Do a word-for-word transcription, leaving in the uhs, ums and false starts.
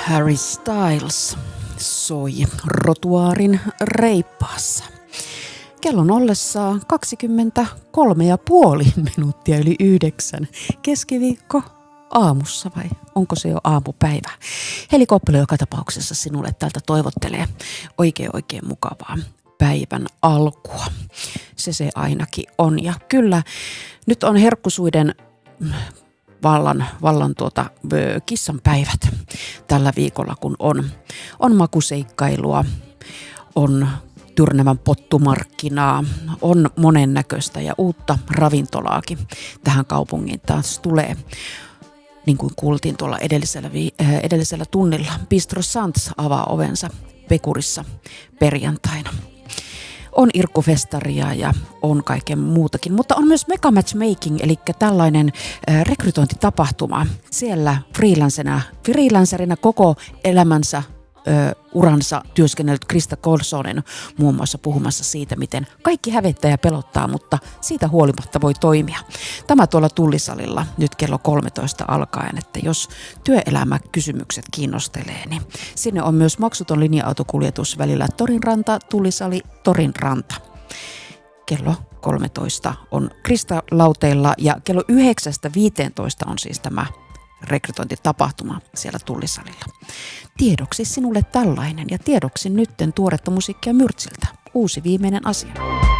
Harry Styles soi rotuaarin reippaassa. Kellon ollessa kaksikymmentäkolme ja puoli minuuttia yli yhdeksän. Keskiviikko aamussa vai onko se jo aamupäivä? Heli Koppelo joka tapauksessa sinulle täältä toivottelee oikein oikein mukavaa päivän alkua. Se se ainakin on. Ja kyllä, nyt on herkkusuiden vallan, vallan tuota, kissan päivät tällä viikolla, kun on, on makuseikkailua, on Tyrnävän pottumarkkinaa, on monennäköistä ja uutta ravintolaakin tähän kaupungiin taas tulee. Niin kuin kuultiin tuolla edellisellä, vi- äh, edellisellä tunnilla, Bistro Sands avaa ovensa Pekurissa perjantaina. On irkkufestaria ja on kaiken muutakin, mutta on myös Mega Matchmaking, eli tällainen äh, rekrytointitapahtuma. Siellä freelancerina, freelancerina koko elämänsä Ö, uransa työskennellyt Krista Colsonen muun muassa puhumassa siitä, miten kaikki hävettää ja pelottaa, mutta siitä huolimatta voi toimia. Tämä tuolla Tullisalilla nyt kello kolmetoista alkaen, että jos työelämäkysymykset kiinnostelee, niin sinne on myös maksuton linja-autokuljetus välillä Torinranta, Tullisali, Torinranta. Kello kolmetoista on Krista lauteilla ja kello yhdeksästä viiteentoista on siis tämä rekrytointitapahtuma siellä Tullisalilla. Tiedoksi sinulle tällainen ja tiedoksi nytten tuoretta musiikkia Myrtsiltä. Uusi viimeinen asia.